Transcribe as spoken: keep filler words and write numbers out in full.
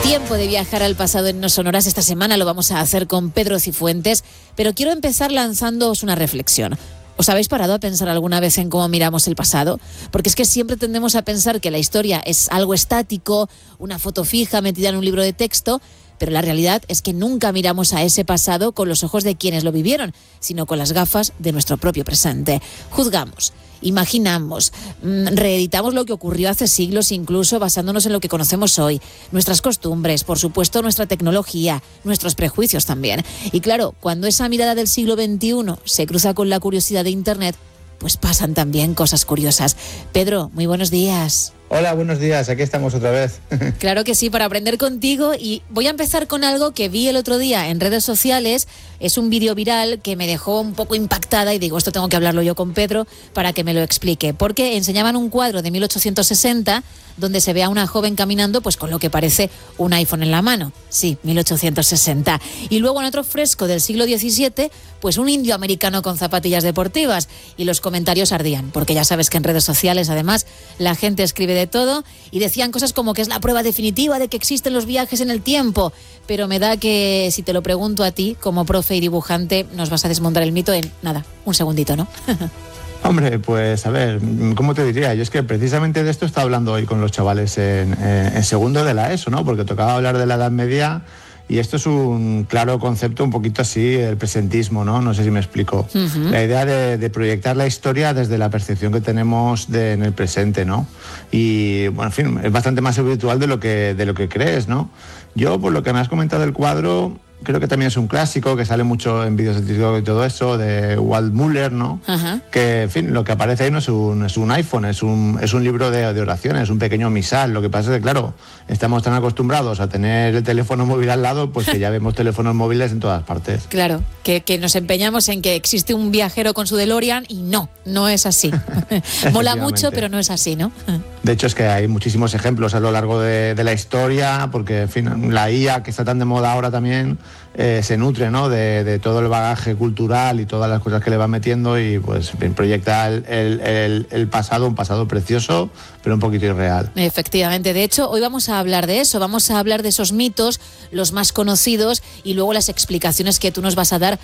Tiempo de viajar al pasado en No Sonoras. Esta semana lo vamos a hacer con Pedro Cifuentes, pero quiero empezar lanzándoos una reflexión. ¿Os habéis parado a pensar alguna vez en cómo miramos el pasado? Porque es que siempre tendemos a pensar que la historia es algo estático, una foto fija metida en un libro de texto, pero la realidad es que nunca miramos a ese pasado con los ojos de quienes lo vivieron, sino con las gafas de nuestro propio presente. Juzgamos, imaginamos, reeditamos lo que ocurrió hace siglos, incluso basándonos en lo que conocemos hoy, nuestras costumbres, por supuesto nuestra tecnología, nuestros prejuicios también. Y claro, cuando esa mirada del siglo veintiuno se cruza con la curiosidad de Internet, pues pasan también cosas curiosas. Pedro, muy buenos días. Hola, buenos días, aquí estamos otra vez. Claro que sí, para aprender contigo, y voy a empezar con algo que vi el otro día en redes sociales. Es un vídeo viral que me dejó un poco impactada y digo, esto tengo que hablarlo yo con Pedro para que me lo explique, porque enseñaban un cuadro de mil ochocientos sesenta donde se ve a una joven caminando pues con lo que parece un iPhone en la mano. Sí, mil ochocientos sesenta. Y luego en otro fresco del siglo diecisiete, pues un indio americano con zapatillas deportivas, y los comentarios ardían, porque ya sabes que en redes sociales además la gente escribe de todo y decían cosas como que es la prueba definitiva de que existen los viajes en el tiempo, pero me da que si te lo pregunto a ti como profe y dibujante nos vas a desmontar el mito en nada, un segundito, ¿no? Hombre, pues a ver, ¿cómo te diría? Yo es que precisamente de esto estaba hablando hoy con los chavales en, en, en segundo de la ESO, ¿no? Porque tocaba hablar de la Edad Media. Y esto es un claro concepto un poquito así, el presentismo, ¿no? No sé si me explico. Uh-huh. La idea de, de proyectar la historia desde la percepción que tenemos de, en el presente, ¿no? Y, bueno, en fin, es bastante más habitual de lo que, de lo que crees, ¿no? Yo, por lo que me has comentado del cuadro, creo que también es un clásico, que sale mucho en vídeos de TikTok y todo eso, de Walt Muller, ¿no? Uh-huh. Que, en fin, lo que aparece ahí no es un, es un iPhone, es un, es un libro de, de oraciones, un pequeño misal. Lo que pasa es que, claro, estamos tan acostumbrados a tener el teléfono móvil al lado, pues que ya vemos teléfonos móviles en todas partes. Claro, que, que nos empeñamos en que existe un viajero con su DeLorean y no, no es así. Mola mucho, pero no es así, ¿no? De hecho, es que hay muchísimos ejemplos a lo largo de, de la historia, porque, en fin, la I A, que está tan de moda ahora también, eh, se nutre, ¿no?, de, de todo el bagaje cultural y todas las cosas que le va metiendo, y pues proyecta el, el, el, el pasado, un pasado precioso, pero un poquito irreal. Efectivamente. De hecho, hoy vamos a hablar de eso, vamos a hablar de esos mitos, los más conocidos, y luego las explicaciones que tú nos vas a dar